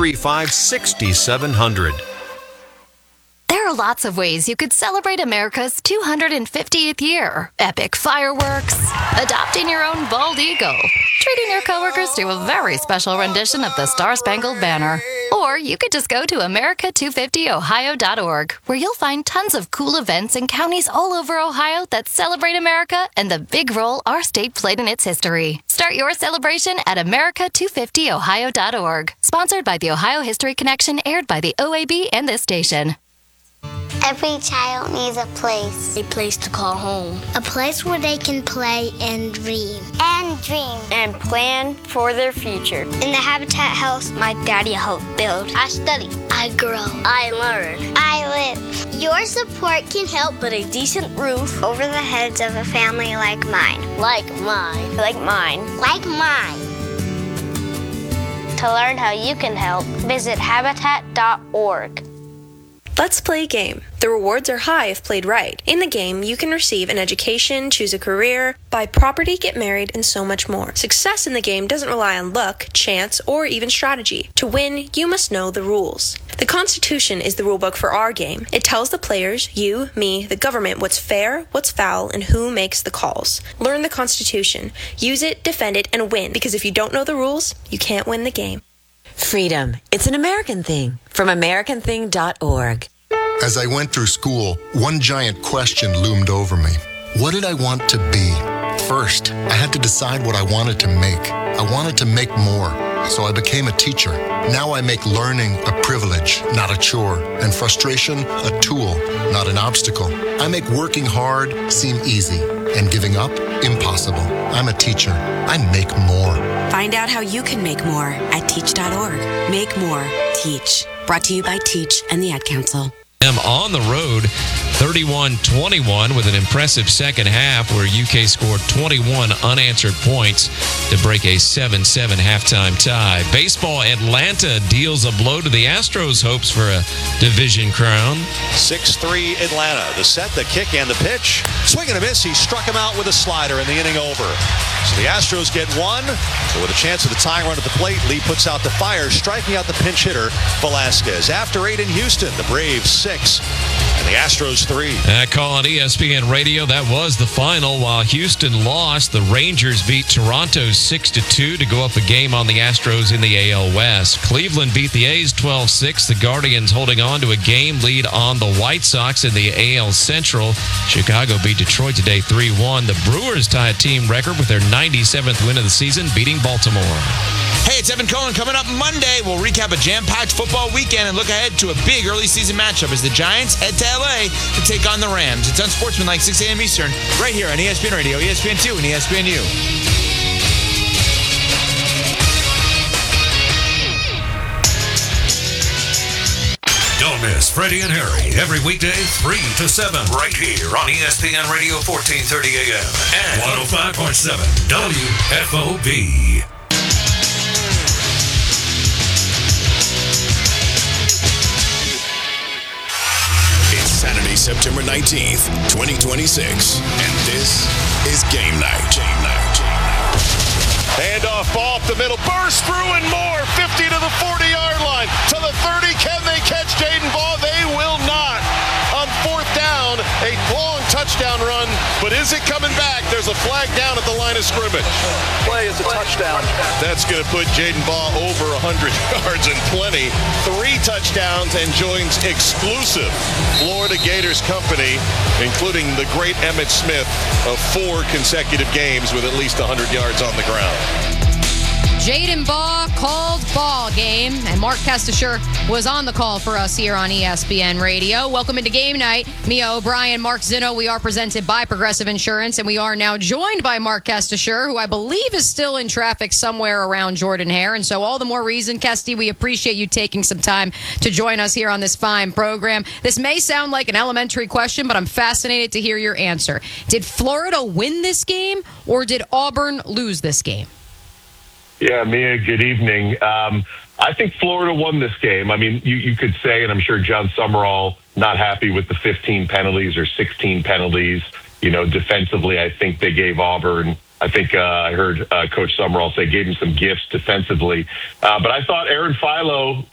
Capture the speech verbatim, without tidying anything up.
three five, six seven zero zero. There are lots of ways you could celebrate America's two hundred fiftieth year. Epic fireworks, adopting your own bald eagle, treating your coworkers to a very special rendition of the Star-Spangled Banner. Or you could just go to America two fifty Ohio dot org, where you'll find tons of cool events in counties all over Ohio that celebrate America and the big role our state played in its history. Start your celebration at America two fifty Ohio dot org. Sponsored by the Ohio History Connection, aired by the O A B and this station. Every child needs a place. A place to call home. A place where they can play and dream. And dream. And plan for their future. In the Habitat house, my daddy helped build. I study. I grow. I learn. I live. Your support can help put a decent roof over the heads of a family like mine. Like mine. Like mine. Like mine. To learn how you can help, visit habitat dot org. Let's play a game. The rewards are high if played right. In the game, you can receive an education, choose a career, buy property, get married, and so much more. Success in the game doesn't rely on luck, chance, or even strategy. To win, you must know the rules. The Constitution is the rulebook for our game. It tells the players, you, me, the government, what's fair, what's foul, and who makes the calls. Learn the Constitution. Use it, defend it, and win, because if you don't know the rules, you can't win the game. Freedom. It's an American thing. From American thing dot org. As I went through school, one giant question loomed over me. What did I want to be? First, I had to decide what I wanted to make. I wanted to make more, so I became a teacher. Now I make learning a privilege, not a chore, and frustration a tool, not an obstacle. I make working hard seem easy, and giving up impossible. I'm a teacher. I make more. Find out how you can make more at teach dot org. Make more. Teach. Brought to you by Teach and the Ad Council. On the road, thirty-one twenty-one, with an impressive second half where U K scored twenty-one unanswered points to break a seven seven halftime tie. Baseball, Atlanta deals a blow to the Astros' hopes for a division crown. six three Atlanta. The set, the kick, and the pitch. Swing and a miss. He struck him out with a slider in the inning over. So the Astros get one, but with a chance of the tying run at the plate, Lee puts out the fire, striking out the pinch hitter, Velasquez. After eight in Houston, the Braves six, and the Astros three. That call on E S P N Radio, that was the final. While Houston lost, the Rangers beat Toronto six to two to go up a game on the Astros in the A L West. Cleveland beat the A's twelve six. The Guardians holding on to a game lead on the White Sox in the A L Central. Chicago beat Detroit today three one. The Brewers tie a team record with their ninety-seventh win of the season, beating Baltimore. Hey, it's Evan Cohen. Coming up Monday, we'll recap a jam-packed football weekend and look ahead to a big early season matchup as the Giants head to L A to take on the Rams. It's Unsportsmanlike, six a.m. Eastern, right here on E S P N Radio, E S P N two, and E S P N U. Don't miss Freddie and Harry every weekday, three to seven, right here on E S P N Radio, fourteen thirty a.m. and one oh five point seven W F O B. It's Saturday, September nineteenth, twenty twenty-six, and this is Game Night. Game Night. Handoff, ball up the middle, burst through and more, fifty to the forty-yard line, to the thirty. Can they catch Jaden Ball? They will not. On fourth down, a long touchdown run, but is it coming back? There's a flag down at the line of scrimmage. Play is a touchdown. That's going to put Jaden Ball over one hundred yards and plenty. Three touchdowns and joins exclusive Florida Gators company, including the great Emmitt Smith, of four consecutive games with at least one hundred yards on the ground. Jaden Ball called ball game, and Mark Kestisher was on the call for us here on E S P N Radio. Welcome into Game Night. Mia O'Brien, Mark Zinno. We are presented by Progressive Insurance, and we are now joined by Mark Kestisher, who I believe is still in traffic somewhere around Jordan-Hare. And so all the more reason, Kesty, we appreciate you taking some time to join us here on this fine program. This may sound like an elementary question, but I'm fascinated to hear your answer. Did Florida win this game, or did Auburn lose this game? Yeah, Mia, good evening. Um, I think Florida won this game. I mean, you, you could say, and I'm sure John Summerall not happy with the fifteen penalties or sixteen penalties. You know, defensively, I think they gave Auburn, I think uh, I heard uh, Coach Summerall say gave him some gifts defensively. Uh, but I thought Aaron Philo